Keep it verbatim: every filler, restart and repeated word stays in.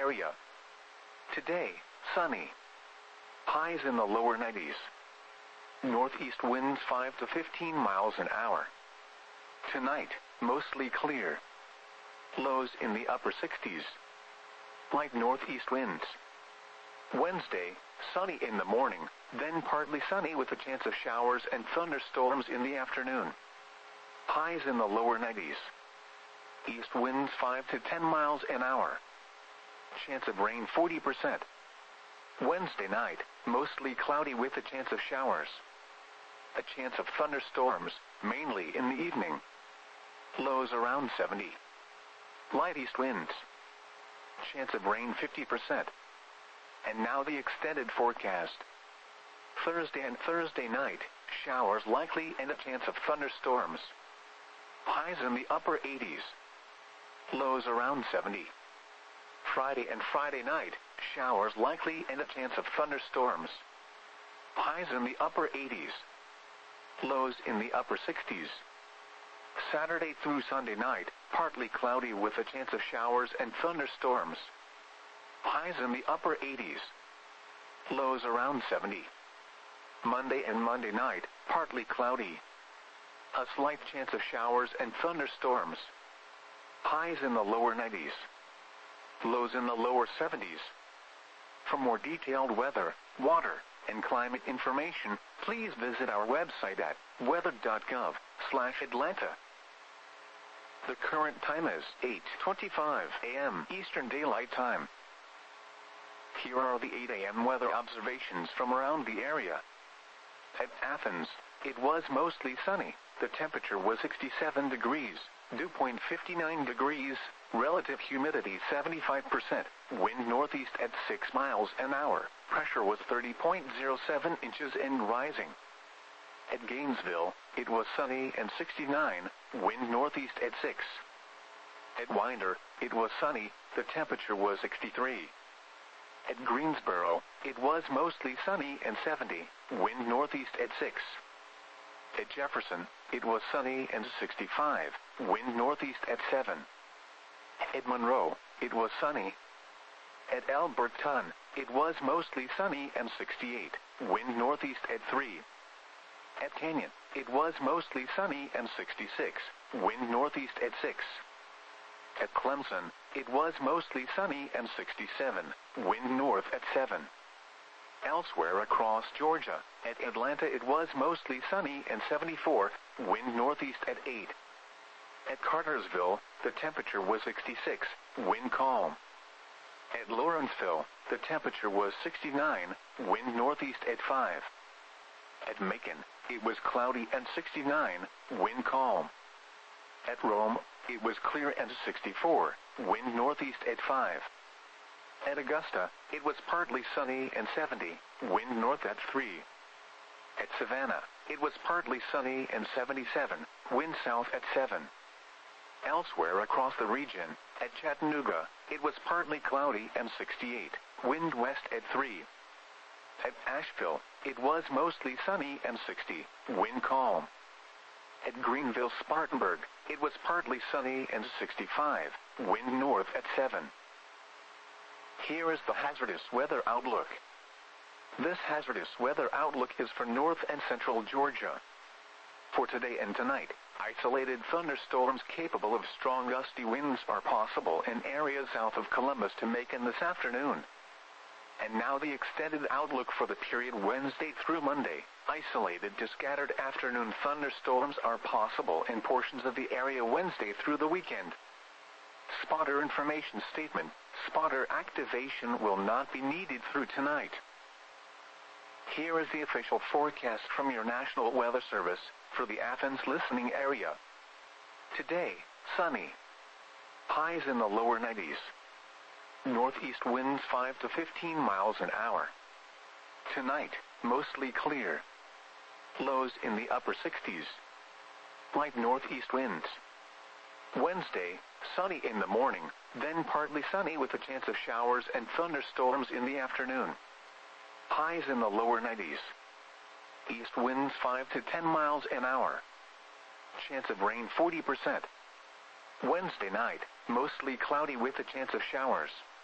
area. Today, sunny. Highs in the lower nineties. Northeast winds five to fifteen miles an hour. Tonight, mostly clear. Lows in the upper sixties. Light northeast winds. Wednesday, sunny in the morning, then partly sunny with a chance of showers and thunderstorms in the afternoon. Highs in the lower nineties. East winds five to ten miles an hour. Chance of rain forty percent. Wednesday night, mostly cloudy with a chance of showers. A chance of thunderstorms, mainly in the evening. Lows around seventy. Light east winds. Chance of rain fifty percent. And now the extended forecast. Thursday and Thursday night, showers likely and a chance of thunderstorms. Highs in the upper eighties. Lows around seventy. Friday and Friday night, showers likely and a chance of thunderstorms. Highs in the upper eighties. Lows in the upper sixties. Saturday through Sunday night, partly cloudy with a chance of showers and thunderstorms. Highs in the upper eighties. Lows around seventy. Monday and Monday night, partly cloudy. A slight chance of showers and thunderstorms. Highs in the lower nineties. Lows in the lower seventies. For more detailed weather, water, and climate information, please visit our website at weather dot gov slash Atlanta. The current time is eight twenty-five a m Eastern Daylight Time. Here are the eight a m weather observations from around the area. At Athens, it was mostly sunny. The temperature was sixty-seven degrees, dew point fifty-nine degrees, relative humidity seventy-five percent, wind northeast at six miles an hour, pressure was thirty point zero seven inches and rising. At Gainesville, it was sunny and sixty-nine, wind northeast at six. At Winder, it was sunny, the temperature was sixty-three. At Greensboro, it was mostly sunny and seventy, wind northeast at six. At Jefferson, it was sunny and sixty-five, wind northeast at seven. At Monroe, it was sunny. At Alberton, it was mostly sunny and sixty-eight, wind northeast at three. At Canyon, it was mostly sunny and sixty-six, wind northeast at six. At Clemson, it was mostly sunny and sixty-seven, wind north at seven. Elsewhere across Georgia, at Atlanta it was mostly sunny and seventy-four, wind northeast at eight. At Cartersville, the temperature was sixty-six, wind calm. At Lawrenceville, the temperature was sixty-nine, wind northeast at five. At Macon, it was cloudy and sixty-nine, wind calm. At Rome, it was clear and sixty-four, wind northeast at five. At Augusta, it was partly sunny and seventy, wind north at three. At Savannah, it was partly sunny and seventy-seven, wind south at seven. Elsewhere across the region, at Chattanooga, it was partly cloudy and sixty-eight, wind west at three. At Asheville, it was mostly sunny and sixty, wind calm. At Greenville-Spartanburg, it was partly sunny and sixty-five, wind north at seven. Here is the hazardous weather outlook. This hazardous weather outlook is for north and central Georgia. For today and tonight, isolated thunderstorms capable of strong gusty winds are possible in areas south of Columbus to Macon this afternoon. And now the extended outlook for the period Wednesday through Monday. Isolated to scattered afternoon thunderstorms are possible in portions of the area Wednesday through the weekend. Spotter information statement. Spotter activation will not be needed through tonight. Here is the official forecast from your National Weather Service for the Athens listening area. Today, sunny. Highs in the lower nineties. Northeast winds five to fifteen miles an hour. Tonight, mostly clear. Lows in the upper sixties. Light northeast winds. Wednesday, sunny in the morning, then partly sunny with a chance of showers and thunderstorms in the afternoon. Highs in the lower nineties. East winds five to ten miles an hour. Chance of rain forty percent. Wednesday night, mostly cloudy with a chance of showers.